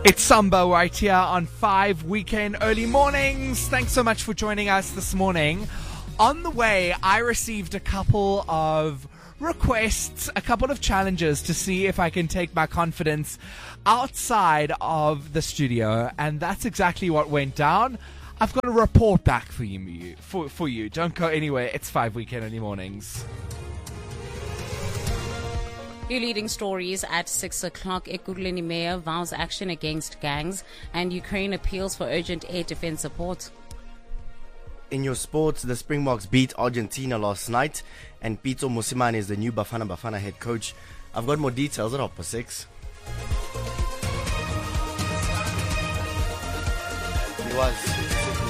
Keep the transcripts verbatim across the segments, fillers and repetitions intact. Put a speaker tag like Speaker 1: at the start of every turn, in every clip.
Speaker 1: It's Samba right here on five Weekend Early Mornings. Thanks so much for joining us this morning. On the way, I received a couple of requests, a couple of challenges to see if I can take my confidence outside of the studio, and that's exactly what went down. I've got a report back for you. For, for you. Don't go anywhere. It's five Weekend Early Mornings.
Speaker 2: Your leading stories at six o'clock. Ekurhuleni Mayor vows action against gangs, and Ukraine appeals for urgent air defense support.
Speaker 3: In your sports, the Springboks beat Argentina last night, and Pitso Mosimane is the new Bafana Bafana head coach. I've got more details at half past six. He was.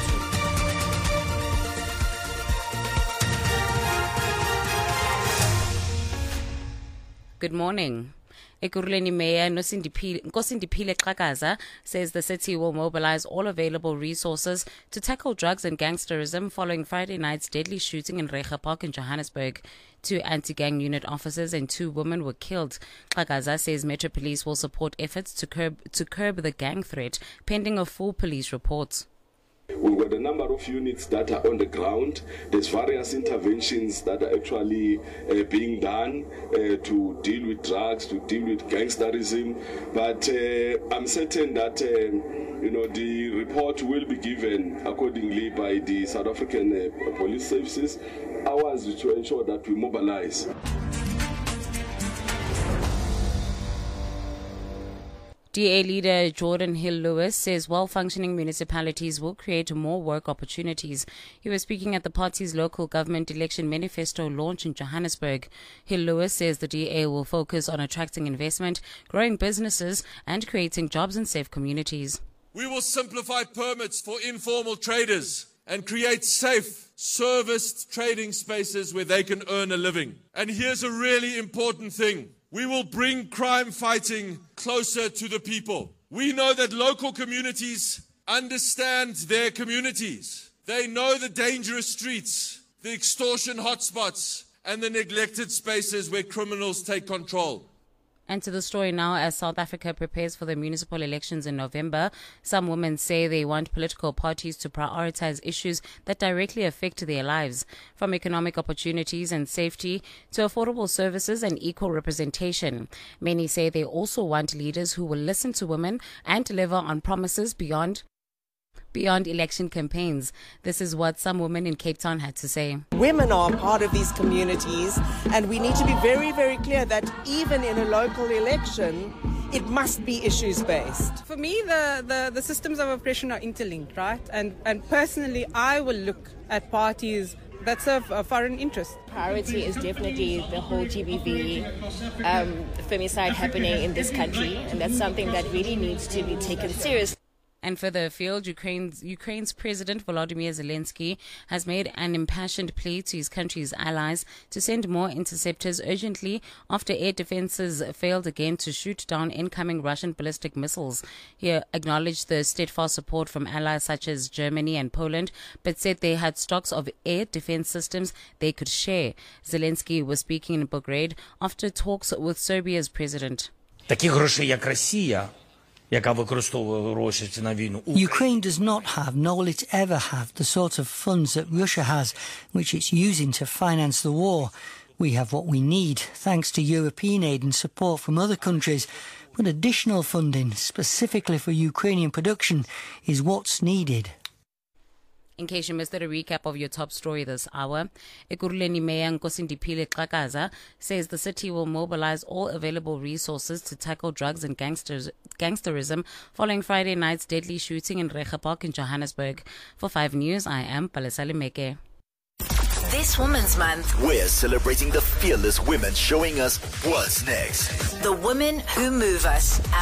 Speaker 2: Good morning. Ekurhuleni Mayor Nkosindipile Xhakaza says the city will mobilize all available resources to tackle drugs and gangsterism following Friday night's deadly shooting in Reiger Park in Johannesburg. Two anti-gang unit officers and two women were killed. Xhakaza says Metro Police will support efforts to curb to curb the gang threat, pending a full police report.
Speaker 4: We've got a number of units that are on the ground. There's various interventions that are actually uh, being done uh, to deal with drugs, to deal with gangsterism. But uh, I'm certain that uh, you know the report will be given accordingly by the South African uh, police services. Ours is to ensure that we mobilize.
Speaker 2: D A leader Jordan Hill-Lewis says well-functioning municipalities will create more work opportunities. He was speaking at the party's local government election manifesto launch in Johannesburg. Hill-Lewis says the D A will focus on attracting investment, growing businesses, and creating jobs in safe communities.
Speaker 5: We will simplify permits for informal traders and create safe, serviced trading spaces where they can earn a living. And here's a really important thing. We will bring crime fighting closer to the people. We know that local communities understand their communities. They know the dangerous streets, the extortion hotspots, and the neglected spaces where criminals take control.
Speaker 2: And to the story now, as South Africa prepares for the municipal elections in November, some women say they want political parties to prioritize issues that directly affect their lives, from economic opportunities and safety to affordable services and equal representation. Many say they also want leaders who will listen to women and deliver on promises beyond beyond election campaigns. This is what some women in Cape Town had to say.
Speaker 6: Women are part of these communities, and we need to be very, very clear that even in a local election, it must be issues-based.
Speaker 7: For me, the, the, the systems of oppression are interlinked, right? And, and personally, I will look at parties that serve a foreign interest.
Speaker 8: Priority is definitely the whole G B V um, femicide happening in this country, and that's something that really needs to be taken seriously.
Speaker 2: And further afield, Ukraine's, Ukraine's President Volodymyr Zelensky has made an impassioned plea to his country's allies to send more interceptors urgently after air defenses failed again to shoot down incoming Russian ballistic missiles. He acknowledged the steadfast support from allies such as Germany and Poland, but said they had stocks of air defense systems they could share. Zelensky was speaking in Belgrade after talks with Serbia's president.
Speaker 9: Таких грошей, як Росія,
Speaker 10: Ukraine does not have, nor will it ever have, the sort of funds that Russia has, which it's using to finance the war. We have what we need, thanks to European aid and support from other countries, but additional funding, specifically for Ukrainian production, is what's needed.
Speaker 2: In case you missed it, a recap of your top story this hour. Ekurhuleni Mayor Nkosindipile Xhakaza says the city will mobilize all available resources to tackle drugs and gangsters, gangsterism following Friday night's deadly shooting in Reiger Park in Johannesburg. For five News, I am Palesale Meke.
Speaker 11: This Women's Month,
Speaker 12: we're celebrating the fearless women showing us what's next.
Speaker 11: The women who move us.